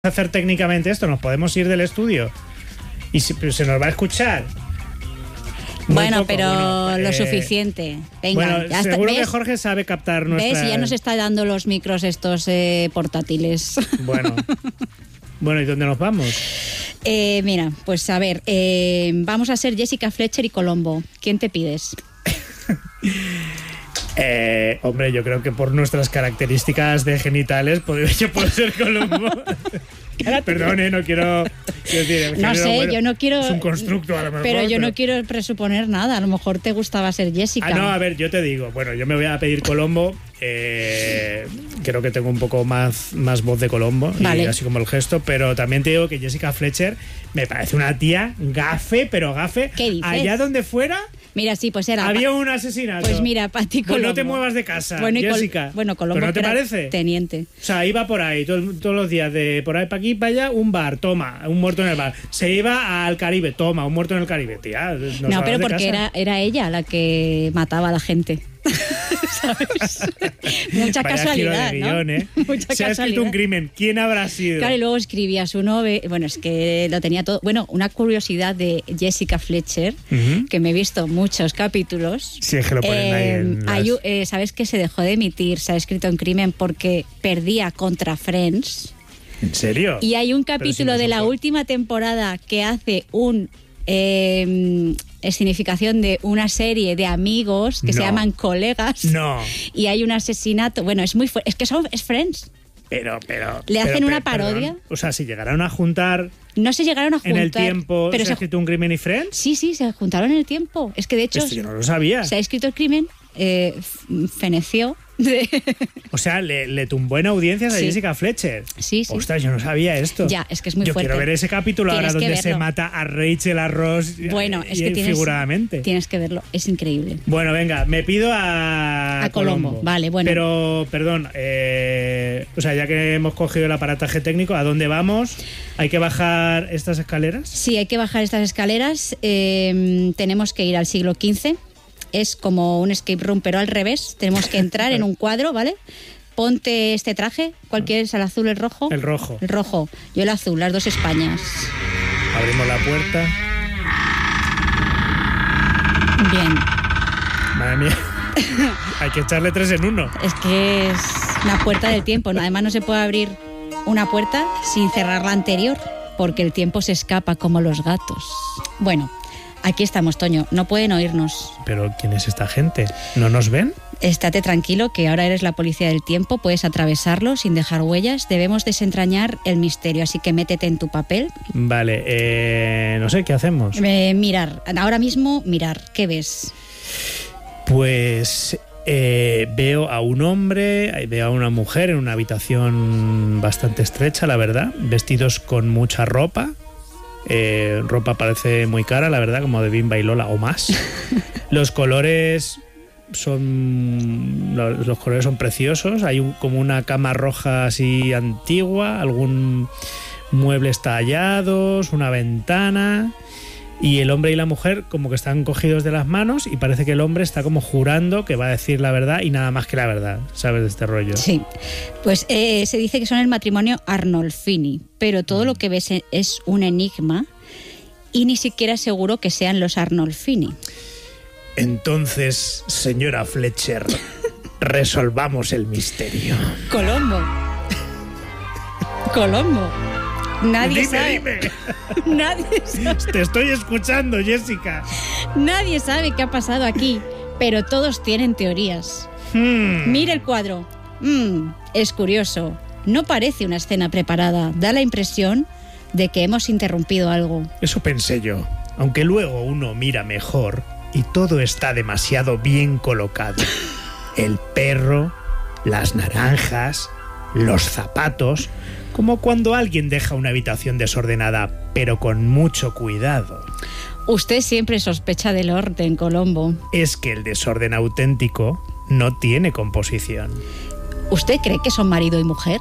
hacer técnicamente esto, nos podemos ir del estudio y se nos va a escuchar. Bueno, pero lo suficiente. Venga, bueno, ya está. Seguro ¿Ves? que Jorge sabe captar nuestra... ¿Ves? Y ya nos está dando los micros estos portátiles. Bueno, ¿y dónde nos vamos? Mira, pues a ver, vamos a ser Jessica Fletcher y Colombo. ¿Quién te pides? Hombre, yo creo que por nuestras características de genitales yo puedo ser Colombo. Perdón, no quiero decir, no sé, bueno, yo no quiero... Es un constructo a lo mejor. Pero yo no quiero presuponer nada. A lo mejor te gustaba ser Jessica. No, a ver, yo te digo. Bueno, yo me voy a pedir Colombo. Creo que tengo un poco más voz de Colombo. Vale. Y así como el gesto. Pero también te digo que Jessica Fletcher me parece una tía gafe, pero gafe. ¿Qué dices? Allá donde fuera... Mira, sí, pues era... Había un asesinato. Pues mira, Pati Colombo. Pues no te muevas de casa, Jessica. Colombo. ¿Pero no te parece? Teniente. O sea, iba por ahí todos los días, de por ahí para aquí, para allá, un bar, toma, un muerto en el bar. Se iba al Caribe, toma, un muerto en el Caribe, tía. No, pero porque era ella la que mataba a la gente. ¿Sabes? Mucha vaya casualidad, giro de guión, ¿no? Mucha Se casualidad. ha escrito un crimen. ¿Quién habrá sido? Claro, y luego escribía su novela. Bueno, es que lo tenía todo. Bueno, una curiosidad de Jessica Fletcher, que me he visto muchos capítulos. Sí, es que lo ponen ahí en ¿sabes que se dejó de emitir? Se ha escrito un crimen porque perdía contra Friends. ¿En serio? Y hay un capítulo de la última temporada que hace significación de una serie de amigos que se llaman colegas. No. Y hay un asesinato. Bueno, es muy fuerte. Es que es Friends. Pero ¿Le hacen una parodia? Perdón. O sea, si llegaron a juntar... No se llegaron a juntar. ¿En el tiempo pero se ha escrito un crimen y Friends? Sí, se juntaron en el tiempo. Es que de hecho... Esto yo no lo sabía. Se ha escrito el crimen, feneció... O sea, le tumbó en audiencias a Jessica Fletcher. Sí. Ostras, yo no sabía esto. Ya, es que es muy fuerte. Yo quiero ver ese capítulo ahora donde se mata a Rachel, a Ross, bueno, es que figuradamente. Tienes que verlo, es increíble. Bueno, venga, me pido a Colombo. Vale, bueno. Pero, perdón, o sea, ya que hemos cogido el aparataje técnico, ¿a dónde vamos? ¿Hay que bajar estas escaleras? Sí, hay que bajar estas escaleras. Tenemos que ir al siglo XV. Es como un escape room, pero al revés. Tenemos que entrar en un cuadro, ¿vale? Ponte este traje. ¿Cuál quieres? ¿El azul o el rojo? El rojo. El rojo. Yo el azul, las dos Españas. Abrimos la puerta. Bien. Madre mía. Hay que echarle 3 en 1. Es que es una puerta del tiempo. Además, no se puede abrir una puerta sin cerrar la anterior, porque el tiempo se escapa como los gatos. Bueno. Aquí estamos, Toño. No pueden oírnos. ¿Pero quién es esta gente? ¿No nos ven? Estate tranquilo, que ahora eres la policía del tiempo. Puedes atravesarlo sin dejar huellas. Debemos desentrañar el misterio, así que métete en tu papel. Vale, no sé, ¿qué hacemos? Mirar. Ahora mismo, mirar. ¿Qué ves? Pues... veo a un hombre, veo a una mujer en una habitación bastante estrecha, la verdad. Vestidos con mucha ropa. Ropa parece muy cara, la verdad, como de Bimba y Lola o más. Los colores son preciosos. Hay como una cama roja así antigua, algún muebles tallados, una ventana, y el hombre y la mujer como que están cogidos de las manos y parece que el hombre está como jurando que va a decir la verdad y nada más que la verdad. ¿Sabes de este rollo? Sí, pues se dice que son el matrimonio Arnolfini, pero todo lo que ves es un enigma y ni siquiera es seguro que sean los Arnolfini. Entonces, señora Fletcher, resolvamos el misterio. Colombo. Nadie sabe. Nadie sabe. Te estoy escuchando, Jessica. Nadie sabe qué ha pasado aquí, pero todos tienen teorías. Mira el cuadro. Es curioso. No parece una escena preparada. Da la impresión de que hemos interrumpido algo. Eso pensé yo. Aunque luego uno mira mejor y todo está demasiado bien colocado. El perro, las naranjas, los zapatos... Como cuando alguien deja una habitación desordenada, pero con mucho cuidado. Usted siempre sospecha del orden, Colombo. Es que el desorden auténtico no tiene composición. ¿Usted cree que son marido y mujer?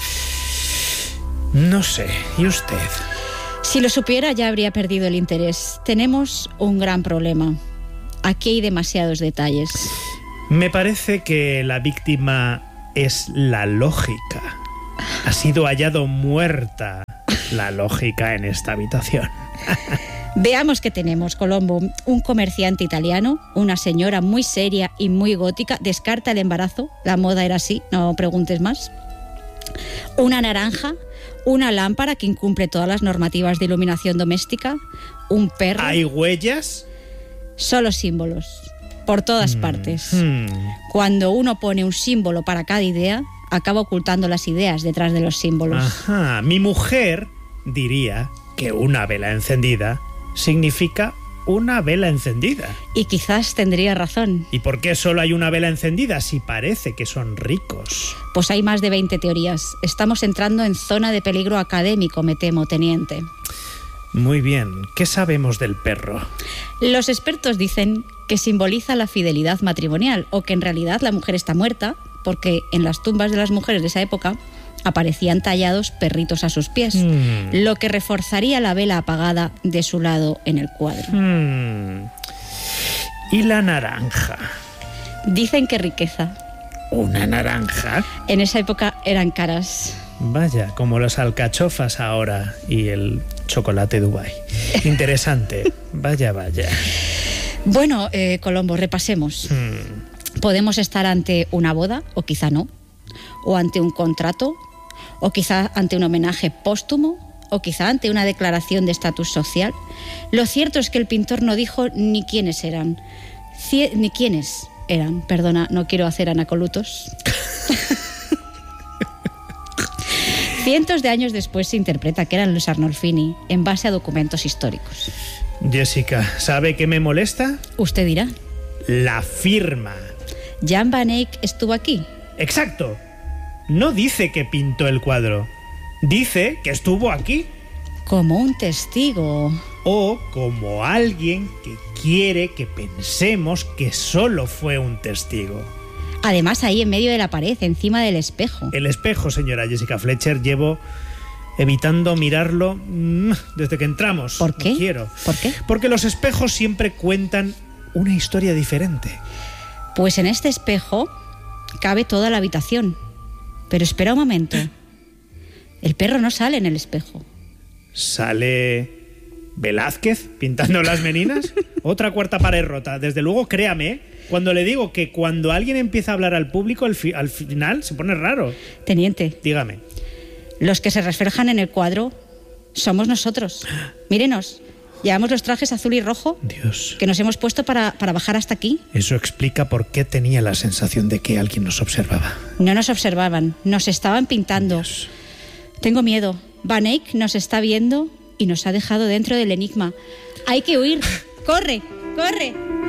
No sé. ¿Y usted? Si lo supiera, ya habría perdido el interés. Tenemos un gran problema. Aquí hay demasiados detalles. Me parece que la víctima es la lógica. Ha sido hallado muerta la lógica en esta habitación. Veamos qué tenemos, Colombo. Un comerciante italiano, una señora muy seria y muy gótica, descarta el embarazo. La moda era así, no preguntes más. Una naranja, una lámpara que incumple todas las normativas de iluminación doméstica, un perro... ¿Hay huellas? Solo símbolos, por todas partes. Cuando uno pone un símbolo para cada idea, acaba ocultando las ideas detrás de los símbolos. Ajá. Mi mujer diría que una vela encendida significa una vela encendida. Y quizás tendría razón. ¿Y por qué solo hay una vela encendida si parece que son ricos? Pues hay más de 20 teorías. Estamos entrando en zona de peligro académico, me temo, teniente. Muy bien. ¿Qué sabemos del perro? Los expertos dicen que simboliza la fidelidad matrimonial, o que en realidad la mujer está muerta, porque en las tumbas de las mujeres de esa época aparecían tallados perritos a sus pies, lo que reforzaría la vela apagada de su lado en el cuadro. ¿Y la naranja? Dicen que riqueza. ¿Una naranja? En esa época eran caras. Vaya, como las alcachofas ahora y el chocolate Dubai. Interesante. Vaya. Bueno, Colombo, repasemos. Podemos estar ante una boda, o quizá no, o ante un contrato, o quizá ante un homenaje póstumo, o quizá ante una declaración de estatus social. Lo cierto es que el pintor no dijo ni quiénes eran. Perdona, no quiero hacer anacolutos. Cientos de años después se interpreta que eran los Arnolfini, en base a documentos históricos. Jessica, ¿sabe qué me molesta? Usted dirá. La firma. Jan van Eyck estuvo aquí. Exacto. No dice que pintó el cuadro. Dice que estuvo aquí. Como un testigo. O como alguien que quiere que pensemos que solo fue un testigo. Además, ahí en medio de la pared, encima del espejo. El espejo, señora Jessica Fletcher, llevo evitando mirarlo desde que entramos. ¿Por qué? No quiero. ¿Por qué? Porque los espejos siempre cuentan una historia diferente. Pues en este espejo cabe toda la habitación. Pero espera un momento. El perro no sale en el espejo. ¿Sale Velázquez pintando las meninas? Otra cuarta pared rota. Desde luego, créame, cuando le digo que cuando alguien empieza a hablar al público, al final se pone raro. Teniente. Dígame. Los que se reflejan en el cuadro somos nosotros. Mírenos. Llevamos los trajes azul y rojo. Dios. Que nos hemos puesto para bajar hasta aquí. Eso explica por qué tenía la sensación de que alguien nos observaba. No nos observaban, nos estaban pintando. Dios. Tengo miedo. Van Eyck nos está viendo y nos ha dejado dentro del enigma. Hay que huir. ¡Corre! ¡Corre!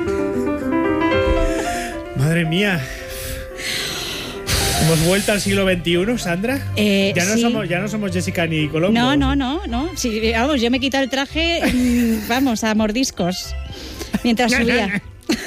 Madre mía. ¿Hemos vuelto al siglo XXI, Sandra? Ya no somos Jessica ni Colombo. No. Sí, vamos, yo me he quitado el traje, vamos, a mordiscos, mientras subía.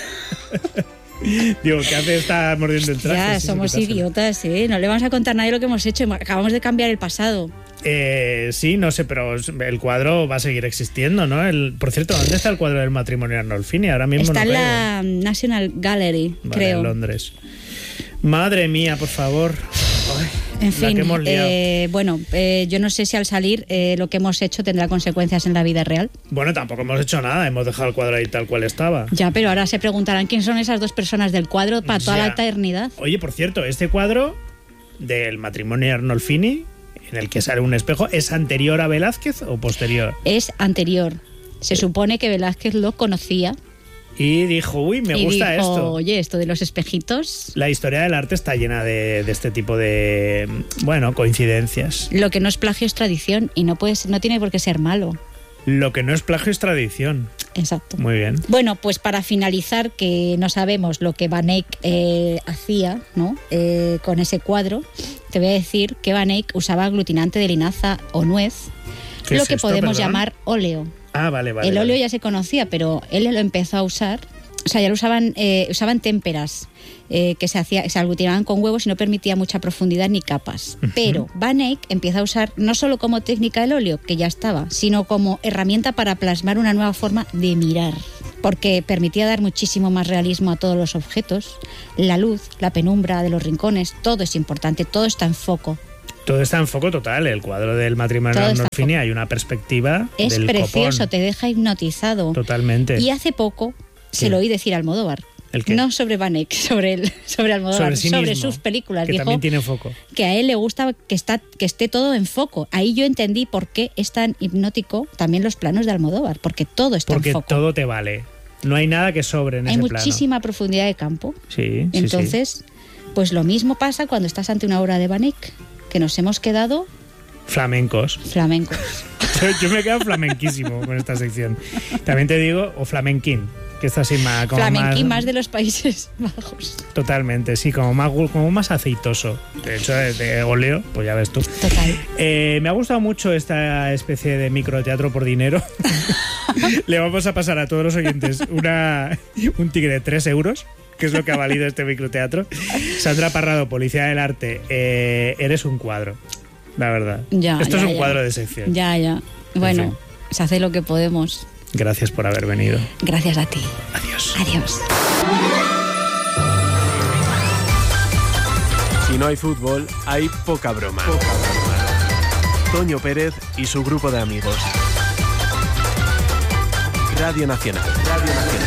Digo, ¿qué hace esta mordiendo el traje? Ya, somos idiotas, ¿eh? No le vamos a contar a nadie lo que hemos hecho. Acabamos de cambiar el pasado. Sí, no sé, pero el cuadro va a seguir existiendo, ¿no? Por cierto, ¿dónde está el cuadro del matrimonio Arnolfini? Ahora mismo está no en la National Gallery, vale, creo. En Londres. Madre mía, por favor. Ay, en fin, que hemos liado. Yo no sé si al salir lo que hemos hecho tendrá consecuencias en la vida real. Bueno, tampoco hemos hecho nada, hemos dejado el cuadro ahí tal cual estaba. Ya, pero ahora se preguntarán quién son esas dos personas del cuadro para toda la eternidad. Oye, por cierto, este cuadro del matrimonio Arnolfini, en el que sale un espejo, ¿es anterior a Velázquez o posterior? Es anterior. Se supone que Velázquez lo conocía. Y dijo, uy, me gusta esto. Oye, esto de los espejitos. La historia del arte está llena de este tipo de, coincidencias. Lo que no es plagio es tradición y no tiene por qué ser malo. Lo que no es plagio es tradición. Exacto. Muy bien. Bueno, pues para finalizar, que no sabemos lo que Van Eyck hacía, ¿no? Con ese cuadro, te voy a decir que Van Eyck usaba aglutinante de linaza o nuez, lo que podemos llamar óleo. Ah, vale. El óleo ya se conocía, pero él lo empezó a usar. O sea, ya lo usaban témperas que se aglutinaban con huevos y no permitía mucha profundidad ni capas. Pero Van Eyck empieza a usar no solo como técnica el óleo, que ya estaba, sino como herramienta para plasmar una nueva forma de mirar. Porque permitía dar muchísimo más realismo a todos los objetos. La luz, la penumbra de los rincones, todo es importante, todo está en foco. Todo está en foco total. El cuadro del matrimonio de Arnolfini, hay una perspectiva es del precioso, copón. te deja hipnotizado. Totalmente. Y hace poco se lo oí decir a Almodóvar. ¿El qué? No sobre Van Eyck, sobre Almodóvar, sobre sus películas. Que dijo también tiene foco. que a él le gusta que esté todo en foco. Ahí yo entendí por qué es tan hipnótico también los planos de Almodóvar, porque todo está en foco. Porque todo te vale. No hay nada que sobre en ese plano. Hay muchísima profundidad de campo. Sí, Entonces, pues lo mismo pasa cuando estás ante una obra de Van Eyck, que nos hemos quedado... Flamencos. Yo me he quedado flamenquísimo con esta sección. También te digo, o flamenquín, que está así más... Como flamenquín más de los Países Bajos. Totalmente, sí, como más aceitoso. De hecho, de óleo, pues ya ves tú. Total. Me ha gustado mucho esta especie de microteatro por dinero. Le vamos a pasar a todos los oyentes un ticket de 3 euros, que es lo que ha valido este microteatro. Sandra Parrado, Policía del Arte, eres un cuadro, la verdad. Esto es un cuadro de sección. Ya. Bueno, se hace lo que podemos. Gracias por haber venido. Gracias a ti. Adiós. Si no hay fútbol, hay poca broma. Toño Pérez y su grupo de amigos. Radio Nacional.